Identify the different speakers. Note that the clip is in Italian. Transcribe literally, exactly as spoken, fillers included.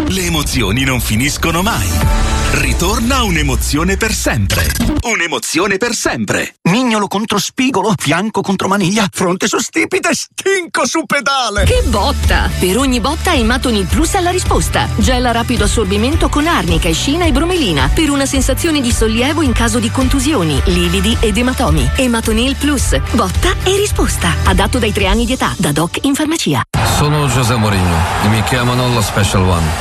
Speaker 1: Le emozioni non finiscono mai. Ritorna un'emozione per sempre. Un'emozione per sempre.
Speaker 2: Mignolo contro spigolo, fianco contro maniglia, fronte su stipite, stinco su pedale.
Speaker 3: Che botta! Per ogni botta Ematonil Plus ha la risposta. Gel a rapido assorbimento con arnica, escina e bromelina per una sensazione di sollievo in caso di contusioni, lividi ed ematomi. Ematonil Plus. Botta e risposta. Adatto dai tre anni di età. Da Doc in farmacia.
Speaker 4: Sono José Mourinho e mi chiamano lo Special One.